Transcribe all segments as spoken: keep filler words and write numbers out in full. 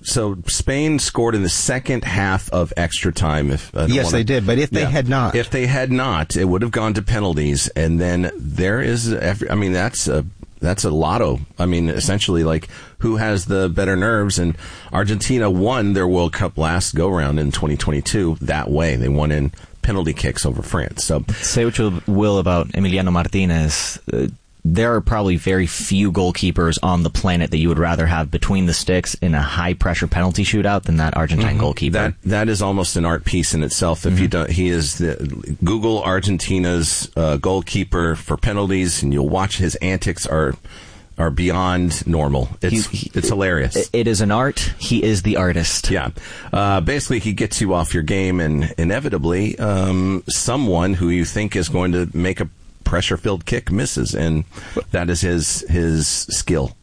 so Spain scored in the second half of extra time. If I yes, wanna, they did. But if they yeah. had not, if they had not, it would have gone to penalties. And then there is, I mean, that's a that's a lotto. I mean, essentially, like who has the better nerves? And Argentina won their World Cup last go round in twenty twenty-two that way. They won in penalty kicks over France. So say what you will about Emiliano Martinez. Uh, there are probably very few goalkeepers on the planet that you would rather have between the sticks in a high-pressure penalty shootout than that Argentine mm-hmm. goalkeeper. That that is almost an art piece in itself. If mm-hmm. you don't, he is the Google Argentina's uh, goalkeeper for penalties, and you'll watch his antics are are beyond normal. It's he, it's hilarious. It is an art. He is the artist. Yeah. Uh, basically, he gets you off your game, and inevitably, um, someone who you think is going to make a pressure-filled kick misses, and that is his his skill.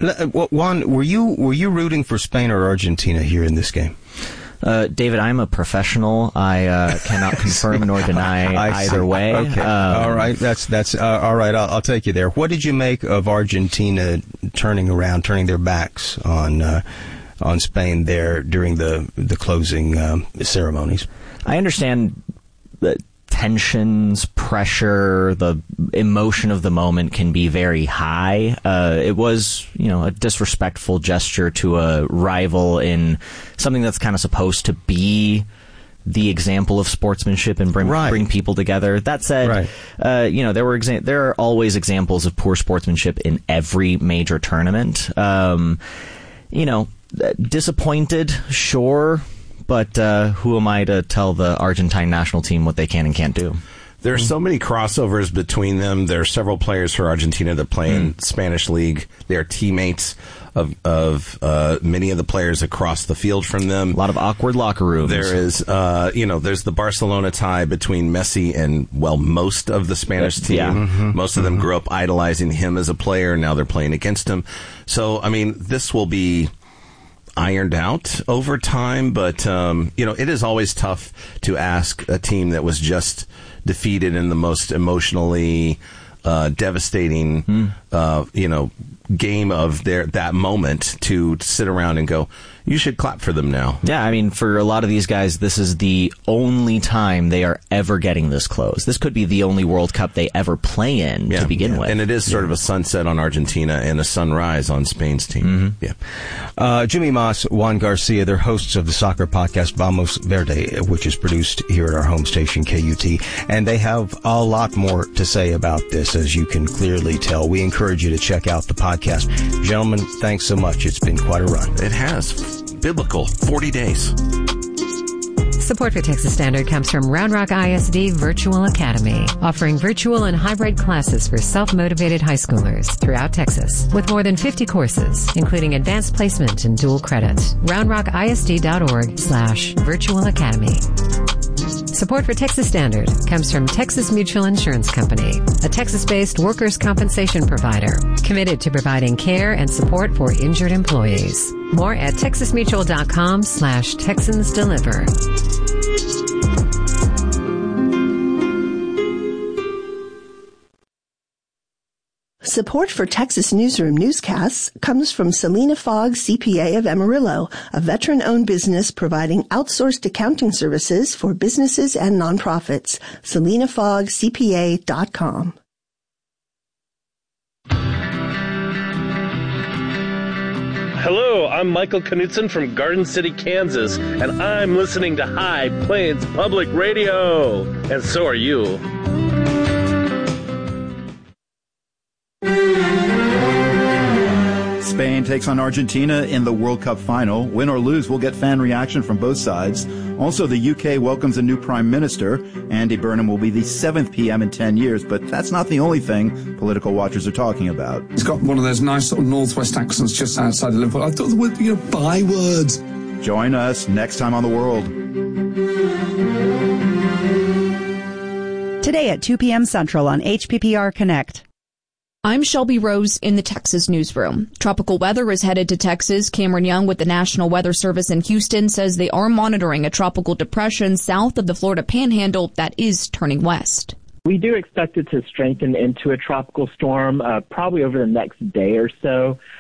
Juan, were you were you rooting for Spain or Argentina here in this game? Uh, David, I'm a professional. I uh, cannot confirm nor deny I either see. way. Okay. Um, all right. That's that's uh, all right. I'll, I'll take you there. What did you make of Argentina turning around, turning their backs on uh, on Spain there during the the closing um, ceremonies? I understand that tensions, pressure, the emotion of the moment can be very high. Uh, it was, you know, a disrespectful gesture to a rival in something that's kind of supposed to be the example of sportsmanship and bring right. bring people together. That said, right. uh, you know, there were exa- there are always examples of poor sportsmanship in every major tournament. Um, you know, disappointed, sure. But uh, who am I to tell the Argentine national team what they can and can't do? There are so many crossovers between them. There are several players for Argentina that play in mm. Spanish League. They are teammates of of uh, many of the players across the field from them. A lot of awkward locker rooms. There is, uh, you know, there's the Barcelona tie between Messi and, well, most of the Spanish team. Yeah. Mm-hmm. Most of them mm-hmm. grew up idolizing him as a player. Now they're playing against him. So, I mean, this will be ironed out over time, but um, you know, it is always tough to ask a team that was just defeated in the most emotionally uh, devastating, mm. uh, you know, game of their that moment to sit around and go, you should clap for them now. Yeah, I mean, for a lot of these guys, this is the only time they are ever getting this close. This could be the only World Cup they ever play in yeah, to begin yeah. with. And it is sort yeah. of a sunset on Argentina and a sunrise on Spain's team. Mm-hmm. Yeah. Uh, Jimmy Moss, Juan Garcia, they're hosts of the soccer podcast Vamos Verde, which is produced here at our home station, K U T. And they have a lot more to say about this, as you can clearly tell. We encourage you to check out the podcast. Gentlemen, thanks so much. It's been quite a run. It has. Biblical. forty days. Support for Texas Standard comes from Round Rock I S D Virtual Academy, offering virtual and hybrid classes for self-motivated high schoolers throughout Texas, with more than fifty courses, including advanced placement and dual credit. roundrockisd.org slash virtual academy. Support for Texas Standard comes from Texas Mutual Insurance Company, a Texas-based workers' compensation provider committed to providing care and support for injured employees. More at texasmutual.com slash Texans Deliver. Support for Texas Newsroom newscasts comes from Selena Fogg, C P A of Amarillo, a veteran-owned business providing outsourced accounting services for businesses and nonprofits. selena fogg c p a dot com. Hello, I'm Michael Knutson from Garden City, Kansas, and I'm listening to High Plains Public Radio. And so are you. Spain takes on Argentina in the World Cup final. Win or lose, we'll get fan reaction from both sides. Also, the U K welcomes a new prime minister. Andy Burnham will be the seventh P M in ten years, but that's not the only thing political watchers are talking about. He's got one of those nice sort of northwest accents just outside of Liverpool. I thought there would be, you know, bywords. Join us next time on The World. Today at two p.m. Central on H P P R Connect. I'm Shelby Rose in the Texas newsroom. Tropical weather is headed to Texas. Cameron Young with the National Weather Service in Houston says they are monitoring a tropical depression south of the Florida Panhandle that is turning west. We do expect it to strengthen into a tropical storm uh, probably over the next day or so.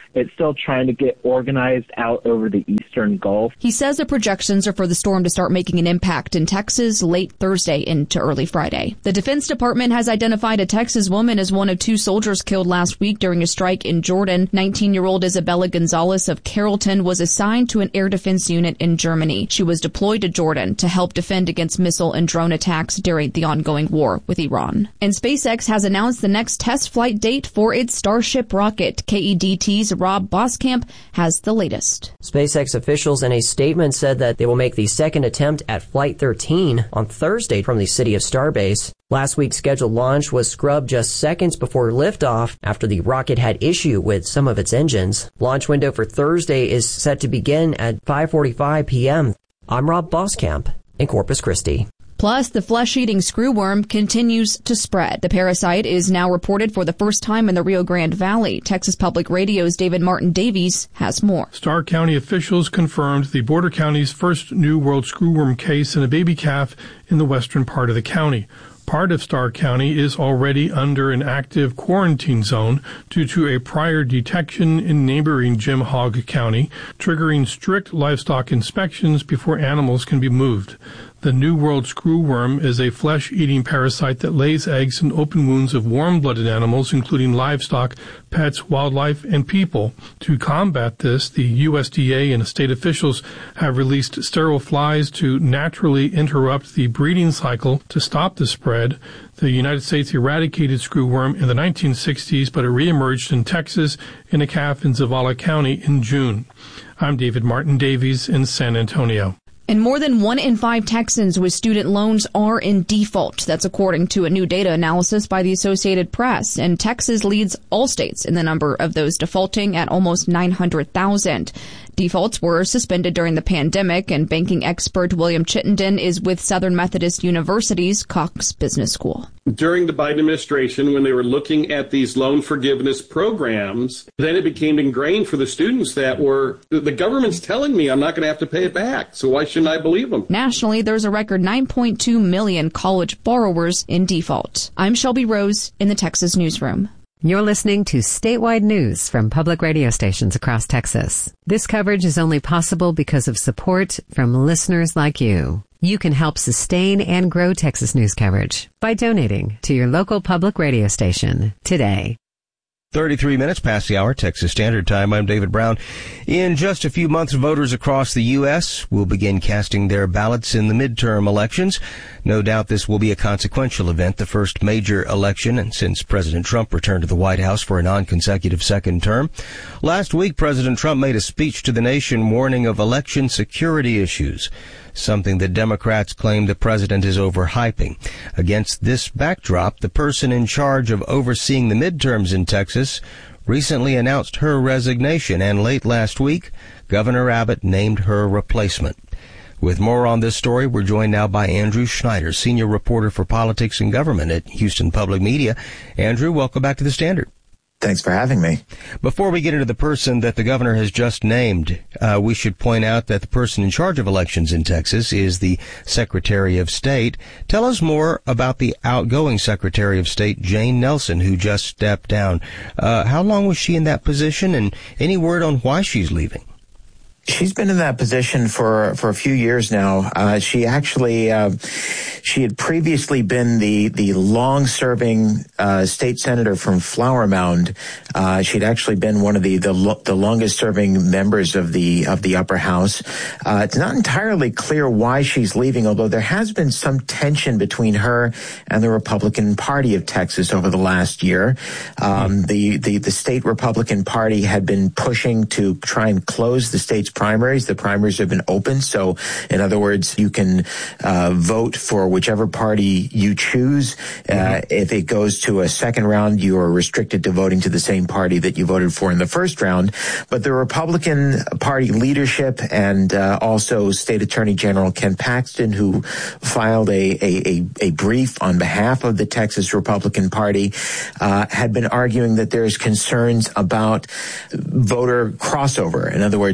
It's still trying to get organized out over the eastern Gulf. He says the projections are for the storm to start making an impact in Texas late Thursday into early Friday. The Defense Department has identified a Texas woman as one of two soldiers killed last week during a strike in Jordan. nineteen-year-old Isabella Gonzalez of Carrollton was assigned to an air defense unit in Germany. She was deployed to Jordan to help defend against missile and drone attacks during the ongoing war with Iran. And SpaceX has announced the next test flight date for its Starship rocket. K E D T's Rob Boskamp has the latest. SpaceX officials in a statement said that they will make the second attempt at Flight thirteen on Thursday from the city of Starbase. Last week's scheduled launch was scrubbed just seconds before liftoff after the rocket had issue with some of its engines. Launch window for Thursday is set to begin at five forty-five p.m. I'm Rob Boskamp in Corpus Christi. Plus, the flesh-eating screwworm continues to spread. The parasite is now reported for the first time in the Rio Grande Valley. Texas Public Radio's David Martin Davies has more. Starr County officials confirmed the border county's first New World screwworm case in a baby calf in the western part of the county. Part of Starr County is already under an active quarantine zone due to a prior detection in neighboring Jim Hogg County, triggering strict livestock inspections before animals can be moved. The New World screwworm is a flesh-eating parasite that lays eggs in open wounds of warm-blooded animals, including livestock, pets, wildlife, and people. To combat this, the U S D A and state officials have released sterile flies to naturally interrupt the breeding cycle to stop the spread. The United States eradicated screwworm in the nineteen sixties, but it reemerged in Texas in a calf in Zavala County in June. I'm David Martin Davies in San Antonio. And more than one in five Texans with student loans are in default. That's according to a new data analysis by the Associated Press. And Texas leads all states in the number of those defaulting at almost nine hundred thousand. Defaults were suspended during the pandemic, and banking expert William Chittenden is with Southern Methodist University's Cox Business School. During the Biden administration, when they were looking at these loan forgiveness programs, then it became ingrained for the students that were, the government's telling me I'm not going to have to pay it back, so why shouldn't I believe them? Nationally, there's a record nine point two million college borrowers in default. I'm Shelby Rose in the Texas Newsroom. You're listening to statewide news from public radio stations across Texas. This coverage is only possible because of support from listeners like you. You can help sustain and grow Texas news coverage by donating to your local public radio station today. thirty-three minutes past the hour, Texas Standard Time. I'm David Brown. In just a few months, voters across the U S will begin casting their ballots in the midterm elections. No doubt this will be a consequential event, the first major election since President Trump returned to the White House for a non-consecutive second term. Last week, President Trump made a speech to the nation warning of election security issues, something that Democrats claim the president is overhyping. Against this backdrop, the person in charge of overseeing the midterms in Texas recently announced her resignation, and late last week, Governor Abbott named her replacement. With more on this story, we're joined now by Andrew Schneider, senior reporter for politics and government at Houston Public Media. Andrew, welcome back to the Standard. Thanks for having me. Before we get into the person that the governor has just named, uh, we should point out that the person in charge of elections in Texas is the Secretary of State. Tell us more about the outgoing Secretary of State, Jane Nelson, who just stepped down. Uh, how long was she in that position, and any word on why she's leaving? She's been in that position for for a few years now. Uh, she actually uh, she had previously been the the long-serving uh, state senator from Flower Mound. Uh, she'd actually been one of the the, lo- the longest-serving members of the of the upper house. Uh, it's not entirely clear why she's leaving, although there has been some tension between her and the Republican Party of Texas over the last year. Um, the the the state Republican Party had been pushing to try and close the state's primaries. The primaries have been open, so in other words, you can uh, vote for whichever party you choose. Uh, if it goes to a second round, you are restricted to voting to the same party that you voted for in the first round. But the Republican Party leadership and uh, also State Attorney General Ken Paxton, who filed a, a, a, a brief on behalf of the Texas Republican Party, uh, had been arguing that there's concerns about voter crossover. In other words, Democrats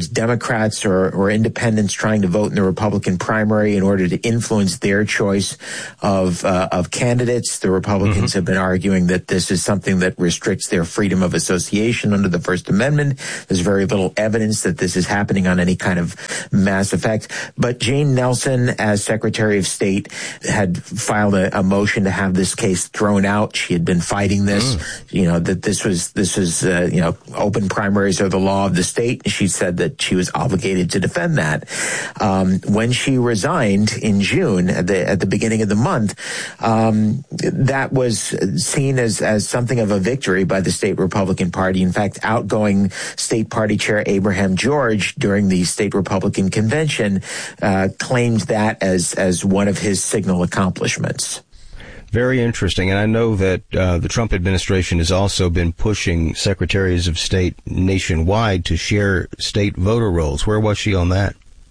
Democrats or, or independents trying to vote in the Republican primary in order to influence their choice of uh, of candidates. The Republicans mm-hmm. have been arguing that this is something that restricts their freedom of association under the First Amendment. There's very little evidence that this is happening on any kind of mass effect. But Jane Nelson, as Secretary of State, had filed a, a motion to have this case thrown out. She had been fighting this, mm. you know, that this was, this was, uh, you know, open primaries are the law of the state. She said that she was obligated to defend that. Um, when she resigned in June, at the, at the beginning of the month, um, that was seen as, as something of a victory by the state Republican Party. In fact, outgoing state party chair Abraham George during the state Republican convention uh, claimed that as, as one of his signal accomplishments. Very interesting. And I know that uh, the Trump administration has also been pushing secretaries of state nationwide to share state voter rolls. Where was she on that?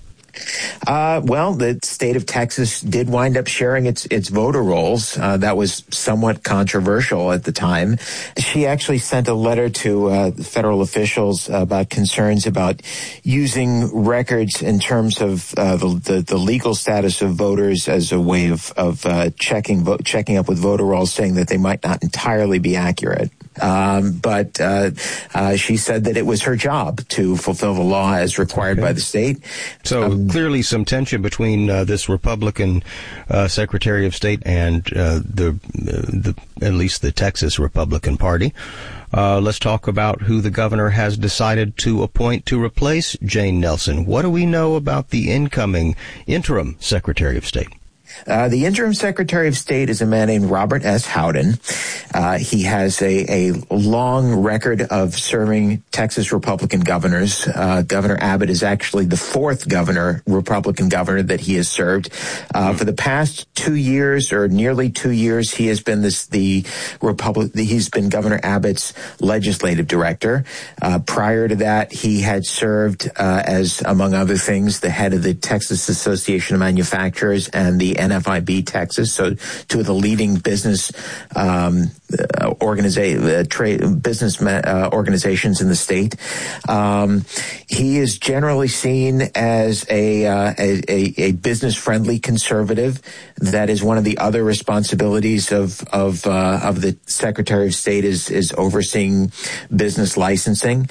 Uh, well, the state of Texas did wind up sharing its its voter rolls. Uh, that was somewhat controversial at the time. She actually sent a letter to uh, federal officials about concerns about using records in terms of uh, the, the the legal status of voters as a way of of uh, checking vo- checking up with voter rolls, saying that they might not entirely be accurate. Um, but uh, uh, she said that it was her job to fulfill the law as required okay. by the state. So um, clearly some tension between uh, this Republican uh, Secretary of State and uh, the, the at least the Texas Republican Party. Uh, let's talk about who the governor has decided to appoint to replace Jane Nelson. What do we know about the incoming interim Secretary of State? Uh, the interim Secretary of State is a man named Robert S. Howden. Uh, he has a, a long record of serving Texas Republican governors. Uh, Governor Abbott is actually the fourth governor, Republican governor that he has served. Uh, for the past two years or nearly two years, he has been this, the Republic, he's been Governor Abbott's legislative director. Uh, prior to that, he had served, uh, as, among other things, the head of the Texas Association of Manufacturers and the N F I B Texas, so two of the leading business um, uh, organiza- uh, trade business ma- uh, organizations in the state. Um, he is generally seen as a uh, a, a business-friendly conservative. That is one of the other responsibilities of of uh, of the Secretary of State is is overseeing business licensing,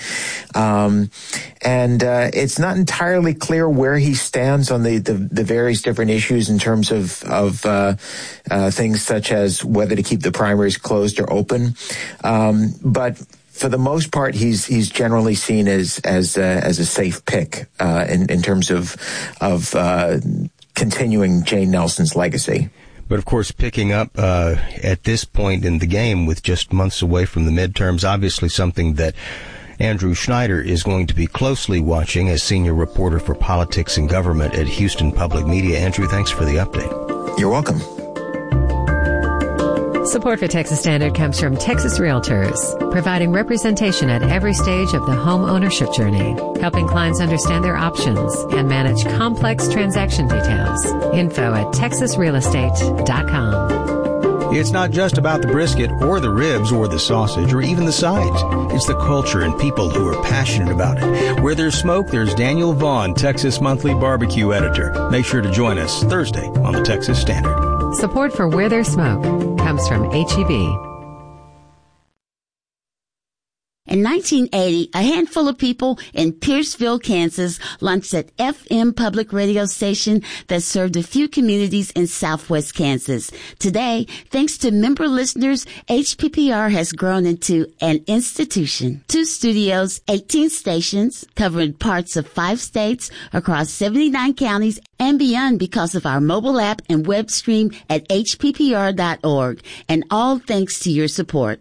um, and uh, it's not entirely clear where he stands on the, the the various different issues in terms of of uh, uh, things such as whether to keep the primaries closed or open, um, but for the most part, he's he's generally seen as as uh, as a safe pick uh, in in terms of of uh, continuing Jane Nelson's legacy. But of course, picking up uh, at this point in the game with just months away from the midterms, obviously something that Andrew Schneider is going to be closely watching as senior reporter for politics and government at Houston Public Media. Andrew, thanks for the update. You're welcome. Support for Texas Standard comes from Texas Realtors, providing representation at every stage of the home ownership journey, helping clients understand their options and manage complex transaction details. Info at texas real estate dot com. It's not just about the brisket or the ribs or the sausage or even the sides. It's the culture and people who are passionate about it. Where there's smoke, there's Daniel Vaughn, Texas Monthly Barbecue Editor. Make sure to join us Thursday on the Texas Standard. Support for Where There's Smoke comes from H E B. In nineteen eighty, a handful of people in Pierceville, Kansas, launched an F M public radio station that served a few communities in southwest Kansas. Today, thanks to member listeners, H P P R has grown into an institution. Two studios, eighteen stations, covering parts of five states across seventy-nine counties and beyond because of our mobile app and web stream at H P P R dot org. And all thanks to your support.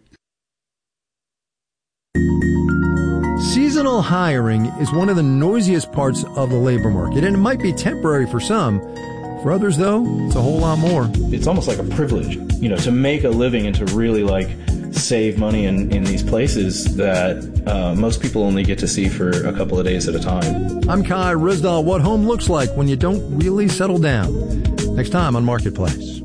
Seasonal hiring is one of the noisiest parts of the labor market, and it might be temporary for some. For others, though, it's a whole lot more. It's almost like a privilege, you know, to make a living and to really, like, save money in, in these places that uh, most people only get to see for a couple of days at a time. I'm Kai Rizdal. What home looks like when you don't really settle down. Next time on Marketplace.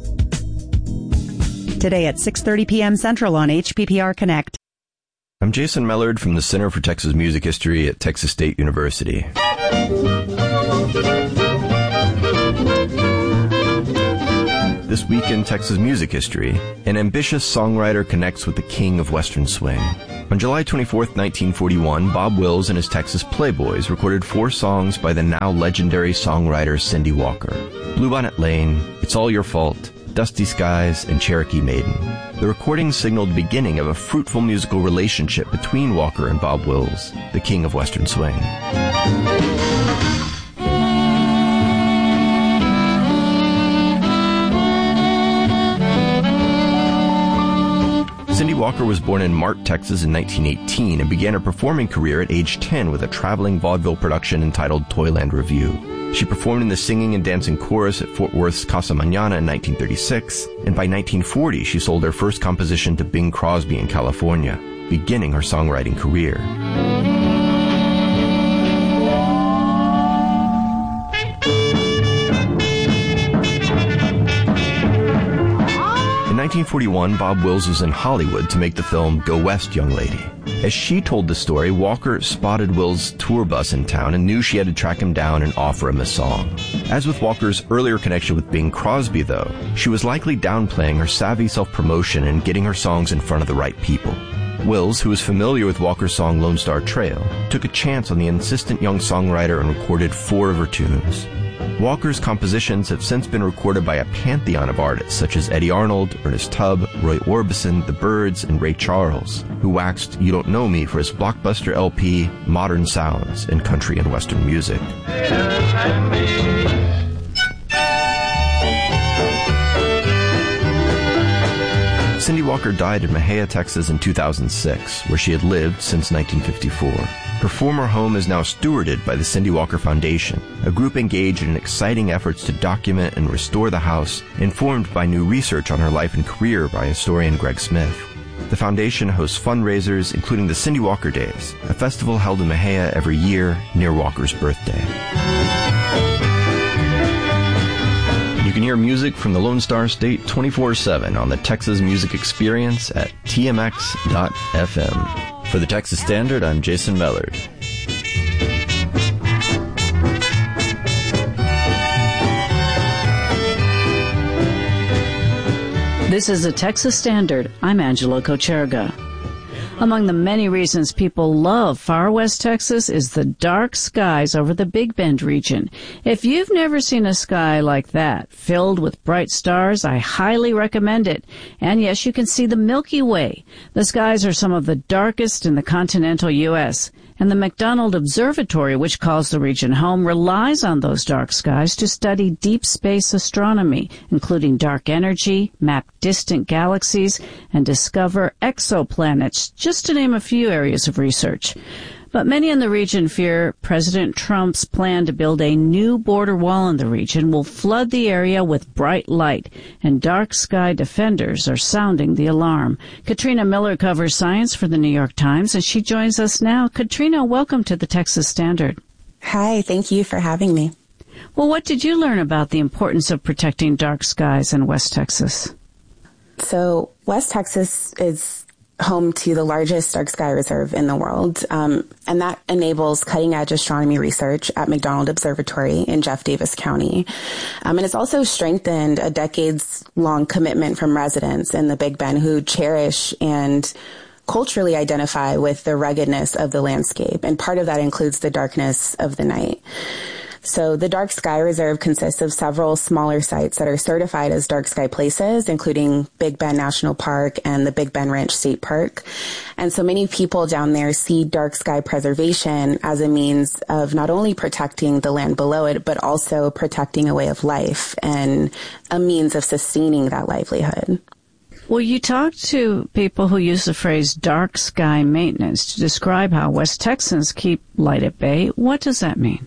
Today at six thirty p.m. Central on H P P R Connect. I'm Jason Mellard from the Center for Texas Music History at Texas State University. This week in Texas music history, an ambitious songwriter connects with the king of Western swing. On July twenty-fourth, nineteen forty-one, Bob Wills and his Texas Playboys recorded four songs by the now legendary songwriter Cindy Walker. Bluebonnet Lane, It's All Your Fault, Dusty Skies, and Cherokee Maiden. The recordings signaled the beginning of a fruitful musical relationship between Walker and Bob Wills, the king of Western swing. Cindy Walker was born in Mart, Texas in nineteen eighteen and began her performing career at age ten with a traveling vaudeville production entitled Toyland Revue. She performed in the singing and dancing chorus at Fort Worth's Casa Mañana in nineteen thirty-six, and by nineteen forty she sold her first composition to Bing Crosby in California, beginning her songwriting career. In nineteen forty-one, Bob Wills was in Hollywood to make the film Go West, Young Lady. As she told the story, Walker spotted Wills' tour bus in town and knew she had to track him down and offer him a song. As with Walker's earlier connection with Bing Crosby, though, she was likely downplaying her savvy self-promotion and getting her songs in front of the right people. Wills, who was familiar with Walker's song Lone Star Trail, took a chance on the insistent young songwriter and recorded four of her tunes. Walker's compositions have since been recorded by a pantheon of artists such as Eddie Arnold, Ernest Tubb, Roy Orbison, The Byrds, and Ray Charles, who waxed You Don't Know Me for his blockbuster L P Modern Sounds in Country and Western Music. Cindy Walker died in Mexia, Texas in two thousand six, where she had lived since nineteen fifty-four. Her former home is now stewarded by the Cindy Walker Foundation, a group engaged in exciting efforts to document and restore the house, informed by new research on her life and career by historian Greg Smith. The foundation hosts fundraisers, including the Cindy Walker Days, a festival held in Mexia every year near Walker's birthday. You can hear music from the Lone Star State twenty-four seven on the Texas Music Experience at T M X dot F M. For the Texas Standard, I'm Jason Mellard. This is the Texas Standard. I'm Angela Kocherga. Among the many reasons people love Far West Texas is the dark skies over the Big Bend region. If you've never seen a sky like that, filled with bright stars, I highly recommend it. And yes, you can see the Milky Way. The skies are some of the darkest in the continental U S, and the McDonald Observatory, which calls the region home, relies on those dark skies to study deep space astronomy, including dark energy, map distant galaxies, and discover exoplanets, just to name a few areas of research. But many in the region fear President Trump's plan to build a new border wall in the region will flood the area with bright light, and dark sky defenders are sounding the alarm. Katrina Miller covers science for the New York Times, and she joins us now. Katrina, welcome to the Texas Standard. Hi, thank you for having me. Well, what did you learn about the importance of protecting dark skies in West Texas? So, West Texas is home to the largest dark sky reserve in the world, um, and that enables cutting-edge astronomy research at McDonald Observatory in Jeff Davis County. Um, and it's also strengthened a decades-long commitment from residents in the Big Bend who cherish and culturally identify with the ruggedness of the landscape, and part of that includes the darkness of the night. So the Dark Sky Reserve consists of several smaller sites that are certified as dark sky places, including Big Bend National Park and the Big Bend Ranch State Park. And so many people down there see dark sky preservation as a means of not only protecting the land below it, but also protecting a way of life and a means of sustaining that livelihood. Well, you talked to people who use the phrase dark sky maintenance to describe how West Texans keep light at bay. What does that mean?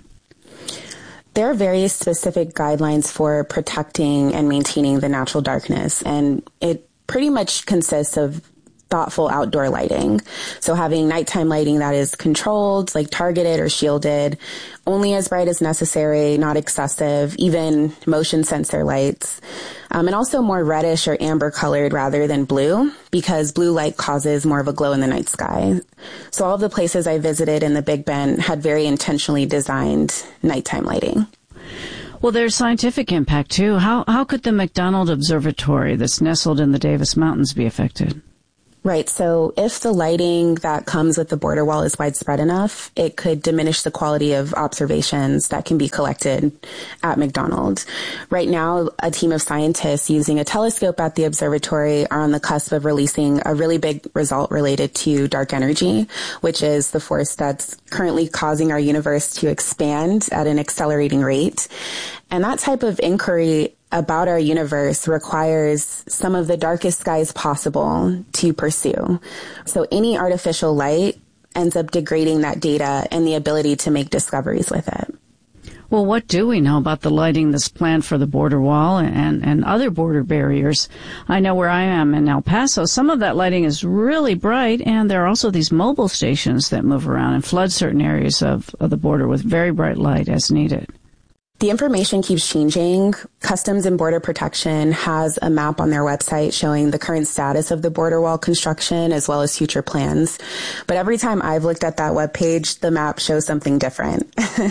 There are very specific guidelines for protecting and maintaining the natural darkness, and it pretty much consists of thoughtful outdoor lighting. So having nighttime lighting that is controlled, like targeted or shielded, only as bright as necessary, not excessive, even motion sensor lights. um, and also more reddish or amber colored rather than blue, because blue light causes more of a glow in the night sky. So all of the places I visited in the Big Bend had very intentionally designed nighttime lighting. Well, there's scientific impact, too. How how could the McDonald Observatory that's nestled in the Davis Mountains be affected? Right. So if the lighting that comes with the border wall is widespread enough, it could diminish the quality of observations that can be collected at McDonald. Right now, a team of scientists using a telescope at the observatory are on the cusp of releasing a really big result related to dark energy, which is the force that's currently causing our universe to expand at an accelerating rate. And that type of inquiry about our universe requires some of the darkest skies possible to pursue. So any artificial light ends up degrading that data and the ability to make discoveries with it. Well, what do we know about the lighting that's planned for the border wall and, and other border barriers? I know where I am in El Paso, some of that lighting is really bright, and there are also these mobile stations that move around and flood certain areas of, of the border with very bright light as needed. The information keeps changing. Customs and Border Protection has a map on their website showing the current status of the border wall construction as well as future plans. But every time I've looked at that webpage, the map shows something different.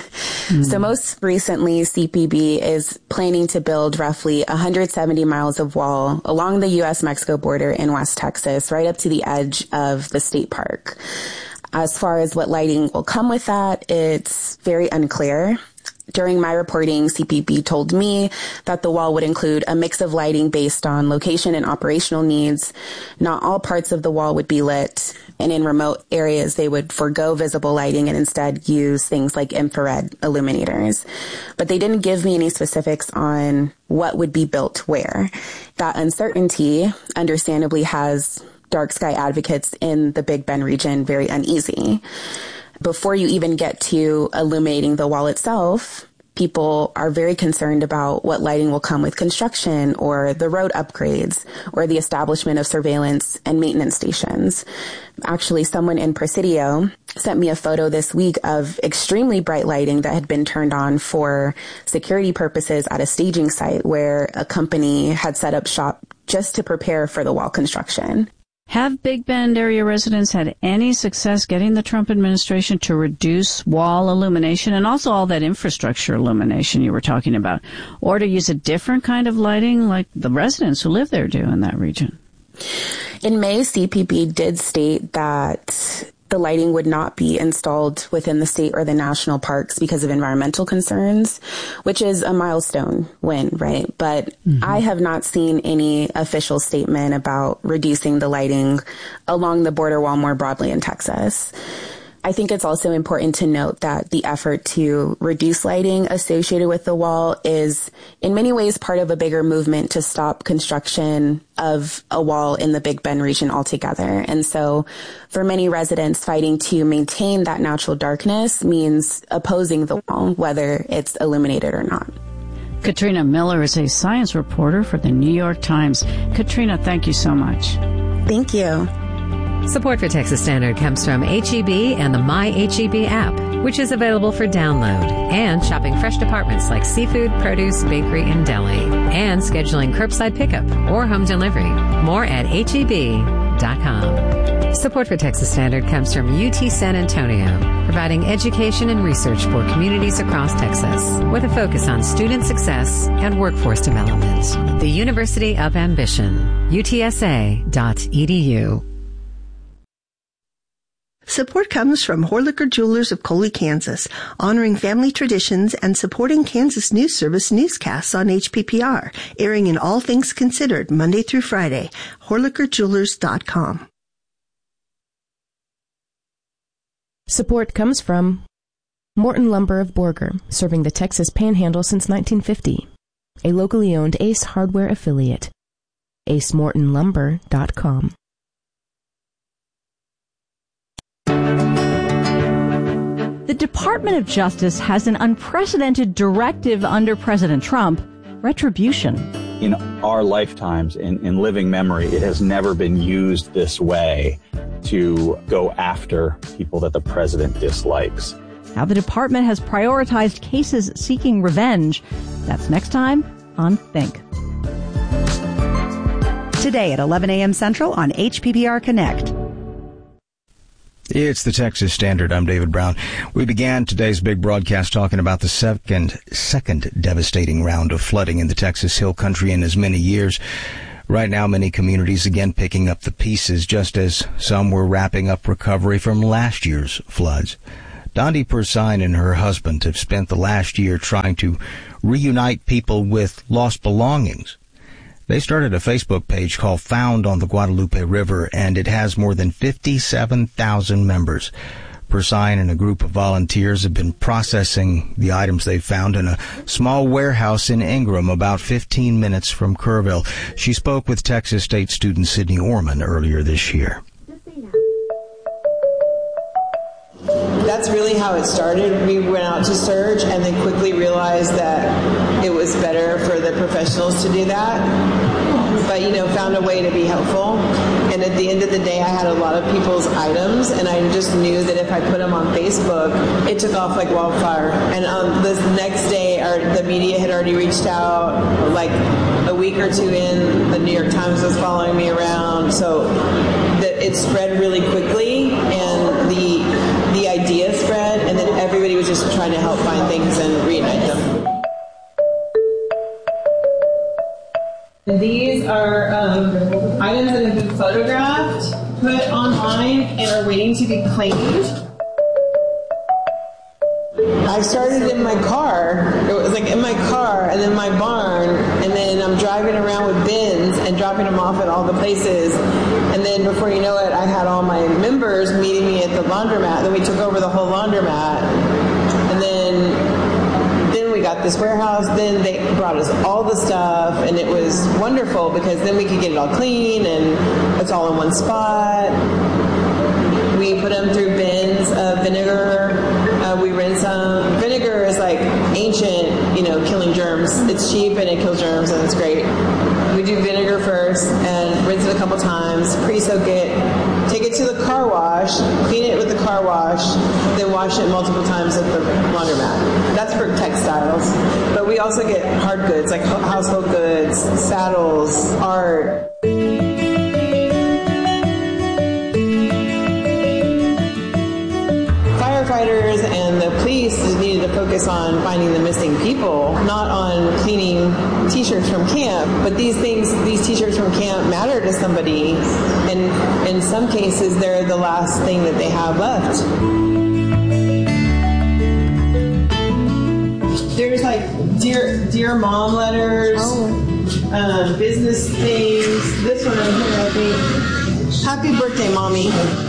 mm. So most recently, C P B is planning to build roughly one hundred seventy miles of wall along the U S Mexico border in West Texas, right up to the edge of the state park. As far as what lighting will come with that, it's very unclear. During my reporting, C P B told me that the wall would include a mix of lighting based on location and operational needs. Not all parts of the wall would be lit, and in remote areas, they would forego visible lighting and instead use things like infrared illuminators. But they didn't give me any specifics on what would be built where. That uncertainty, understandably, has dark sky advocates in the Big Bend region very uneasy. Before you even get to illuminating the wall itself, people are very concerned about what lighting will come with construction or the road upgrades or the establishment of surveillance and maintenance stations. Actually, someone in Presidio sent me a photo this week of extremely bright lighting that had been turned on for security purposes at a staging site where a company had set up shop just to prepare for the wall construction. Have Big Bend area residents had any success getting the Trump administration to reduce wall illumination and also all that infrastructure illumination you were talking about, or to use a different kind of lighting like the residents who live there do in that region? In May, C P B did state that the lighting would not be installed within the state or the national parks because of environmental concerns, which is a milestone win, right? But mm-hmm. I have not seen any official statement about reducing the lighting along the border wall more broadly in Texas. I think it's also important to note that the effort to reduce lighting associated with the wall is in many ways part of a bigger movement to stop construction of a wall in the Big Bend region altogether. And so for many residents, fighting to maintain that natural darkness means opposing the wall, whether it's illuminated or not. Katrina Miller is a science reporter for the New York Times. Katrina, thank you so much. Thank you. Support for Texas Standard comes from H E B and the My H E B app, which is available for download, and shopping fresh departments like seafood, produce, bakery, and deli, and scheduling curbside pickup or home delivery. More at H E B dot com. Support for Texas Standard comes from U T San Antonio, providing education and research for communities across Texas, with a focus on student success and workforce development. The University of Ambition, U T S A dot E D U. Support comes from Horlicker Jewelers of Coley, Kansas, honoring family traditions and supporting Kansas News Service newscasts on H P P R, airing in All Things Considered Monday through Friday. Horlicker Jewelers dot com. Support comes from Morton Lumber of Borger, serving the Texas Panhandle since nineteen fifty. A locally owned Ace Hardware affiliate. Ace Morton Lumber dot com. The Department of Justice has an unprecedented directive under President Trump: retribution. In our lifetimes, in, in living memory, it has never been used this way to go after people that the president dislikes. How the department has prioritized cases seeking revenge. That's next time on Think. Today at eleven a.m. Central on H P P R Connect. It's the Texas Standard. I'm David Brown. We began today's big broadcast talking about the second, second devastating round of flooding in the Texas Hill Country in as many years. Right now, many communities again picking up the pieces, just as some were wrapping up recovery from last year's floods. Dondi Persine and her husband have spent the last year trying to reunite people with lost belongings. They started a Facebook page called Found on the Guadalupe River, and it has more than fifty-seven thousand members. Persine and a group of volunteers have been processing the items they found in a small warehouse in Ingram, about fifteen minutes from Kerrville. She spoke with Texas State student Sydney Orman earlier this year. That's really how it started. We went out to search and then quickly realized that it was better for the professionals to do that. But, you know, found a way to be helpful. And at the end of the day, I had a lot of people's items, and I just knew that if I put them on Facebook, it took off like wildfire. And um, the next day, our, the media had already reached out. Like a week or two in, the New York Times was following me around. So the, it spread really quickly, and the the idea spread, and then everybody was just trying to help find things and reunite them. These are um, items that have been photographed, put online, and are waiting to be claimed. I started in my car. It was like in my car, and then my barn, and then I'm driving around with bins and dropping them off at all the places. And then before you know it, I had all my members meeting me at the laundromat. Then we took over the whole laundromat. And then, then we got this warehouse. Then they brought us all the stuff, and it was wonderful because then we could get it all clean, and it's all in one spot. We put them through bins of vinegar. Uh, we rinse them. Vinegar is like ancient, you know, killing germs. It's cheap and it kills germs, and it's great. We do vinegar first and rinse it a couple times, pre-soak it, take it to the car wash, clean it with the car wash, then wash it multiple times at the laundromat. That's for textiles. But we also get hard goods like household goods, saddles, art. Firefighters and the police needed to focus on finding the missing people, not on cleaning t-shirts from camp. But these things, these t-shirts from camp matter to somebody, and in some cases they're the last thing that they have left. There's like dear dear mom letters, um, business things. This one right here, I think. Happy birthday, mommy.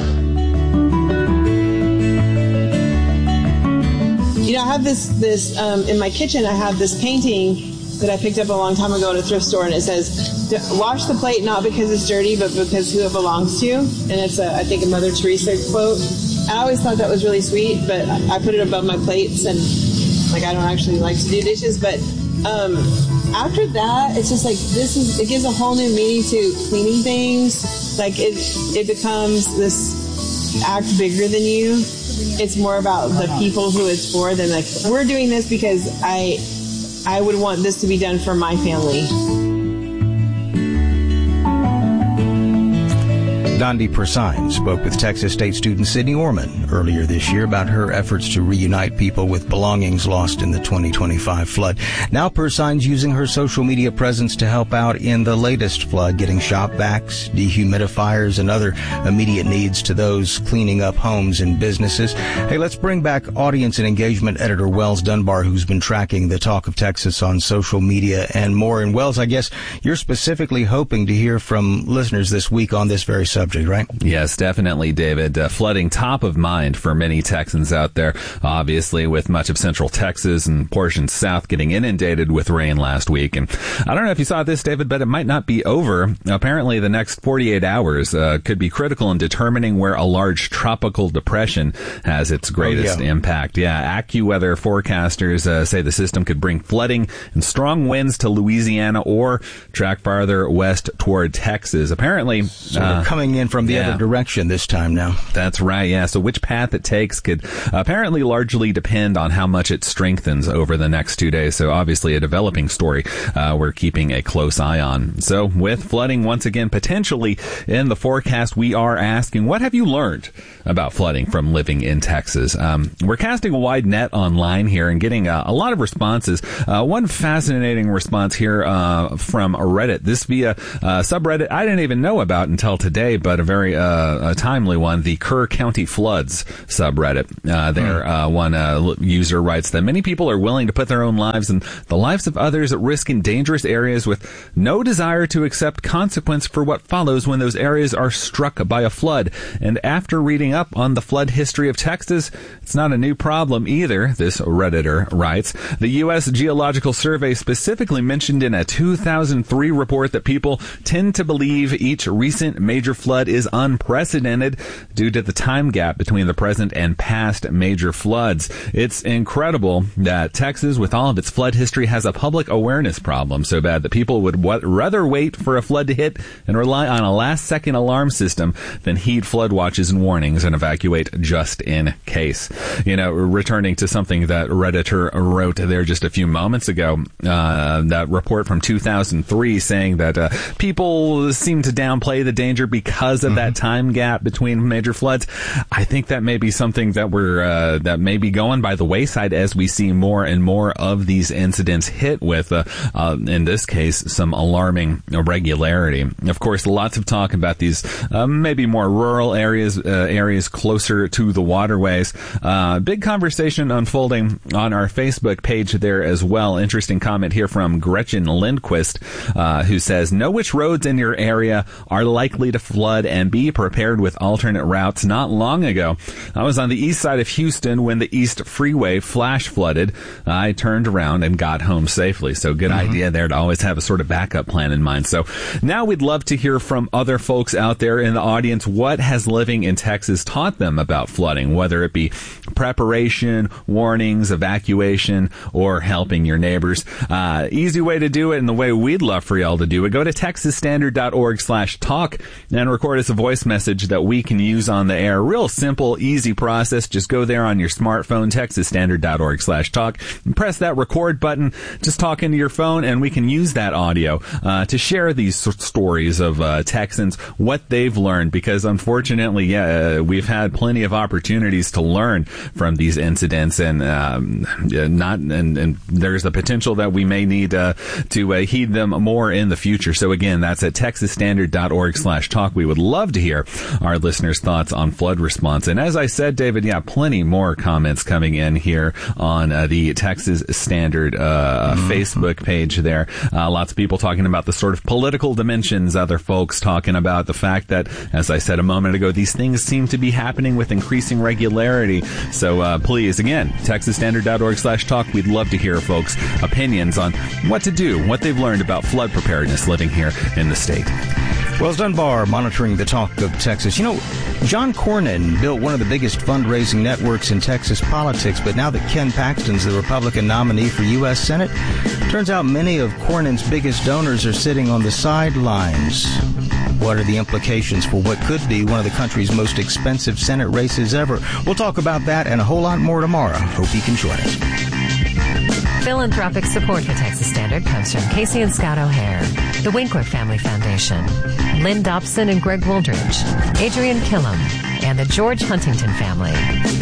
You know, I have this, this um, in my kitchen, I have this painting that I picked up a long time ago at a thrift store, and it says, wash the plate not because it's dirty, but because who it belongs to. And it's, a, I think, a Mother Teresa quote. I always thought that was really sweet, but I put it above my plates, and, like, I don't actually like to do dishes. But um, after that, it's just like, this is, it gives a whole new meaning to cleaning things. Like, it, it becomes this act bigger than you. It's more about the people who it's for than like, we're doing this because I I would want this to be done for my family. Dondi Persine spoke with Texas State student Sydney Orman earlier this year about her efforts to reunite people with belongings lost in the twenty twenty-five flood. Now Persine's using her social media presence to help out in the latest flood, getting shop vacs, dehumidifiers, and other immediate needs to those cleaning up homes and businesses. Hey, let's bring back audience and engagement editor Wells Dunbar, who's been tracking the talk of Texas on social media and more. And Wells, I guess you're specifically hoping to hear from listeners this week on this very subject. Right? Yes, definitely, David. Uh, flooding top of mind for many Texans out there, obviously, with much of central Texas and portions south getting inundated with rain last week. And I don't know if you saw this, David, but it might not be over. Apparently, the next forty-eight hours uh, could be critical in determining where a large tropical depression has its greatest oh, yeah. impact. Yeah, AccuWeather forecasters uh, say the system could bring flooding and strong winds to Louisiana or track farther west toward Texas. Apparently, so uh, coming coming in from the Yeah. other direction this time now. That's right, yeah. So which path it takes could apparently largely depend on how much it strengthens over the next two days. So obviously a developing story uh, we're keeping a close eye on. So with flooding once again potentially in the forecast, we are asking, what have you learned about flooding from living in Texas? Um, we're casting a wide net online here and getting uh, a lot of responses. Uh, one fascinating response here uh, from Reddit. This via uh, subreddit I didn't even know about until today, but a very uh, a timely one, the Kerr County Floods subreddit. Uh, there, uh, one uh, user writes that many people are willing to put their own lives and the lives of others at risk in dangerous areas with no desire to accept consequence for what follows when those areas are struck by a flood. And after reading up on the flood history of Texas, it's not a new problem either, this Redditor writes. The U S Geological Survey specifically mentioned in a two thousand three report that people tend to believe each recent major flood is unprecedented due to the time gap between the present and past major floods. It's incredible that Texas, with all of its flood history, has a public awareness problem so bad that people would w- rather wait for a flood to hit and rely on a last-second alarm system than heed flood watches and warnings and evacuate just in case. You know, returning to something that Redditor wrote there just a few moments ago, uh, that report from two thousand three saying that uh, people seem to downplay the danger because of mm-hmm. that time gap between major floods. I think that may be something that we're uh, that may be going by the wayside as we see more and more of these incidents hit with, uh, uh, in this case, some alarming irregularity. Of course, lots of talk about these uh, maybe more rural areas, uh, areas closer to the waterways. Uh, big conversation unfolding on our Facebook page there as well. Interesting comment here from Gretchen Lindquist, uh, who says, know which roads in your area are likely to flood and be prepared with alternate routes. Not long ago, I was on the east side of Houston when the East Freeway flash flooded. I turned around and got home safely. So good mm-hmm. idea there to always have a sort of backup plan in mind. So now we'd love to hear from other folks out there in the audience. What has living in Texas taught them about flooding, whether it be preparation, warnings, evacuation, or helping your neighbors? Uh, easy way to do it, and the way we'd love for y'all to do it, go to texas standard dot org slash talk and record us a voice message that we can use on the air. Real simple, easy process. Just go there on your smartphone, texas standard dot org slash talk, and press that record button. Just talk into your phone, and we can use that audio uh, to share these stories of uh, Texans, what they've learned, because unfortunately, yeah, uh, we've had plenty of opportunities to learn from these incidents, and um, not, and, and there's the potential that we may need uh, to uh, heed them more in the future. So again, that's at texas standard dot org slash talk. We would love to hear our listeners' thoughts on flood response. And as I said, David, yeah, plenty more comments coming in here on uh, the Texas Standard uh, mm-hmm. Facebook page there. Uh, lots of people talking about the sort of political dimensions, other folks talking about the fact that, as I said a moment ago, these things seem to be happening with increasing regularity. So uh, please, again, texas standard dot org slash talk. We'd love to hear folks' opinions on what to do, what they've learned about flood preparedness living here in the state. Wells Dunbar monitoring the talk of Texas. You know, John Cornyn built one of the biggest fundraising networks in Texas politics, but now that Ken Paxton's the Republican nominee for U S Senate, turns out many of Cornyn's biggest donors are sitting on the sidelines. What are the implications for what could be one of the country's most expensive Senate races ever? We'll talk about that and a whole lot more tomorrow. Hope you can join us. Philanthropic support for Texas Standard comes from Casey and Scott O'Hare, the Winkler Family Foundation, Lynn Dobson and Greg Wooldridge, Adrian Killam, and the George Huntington family.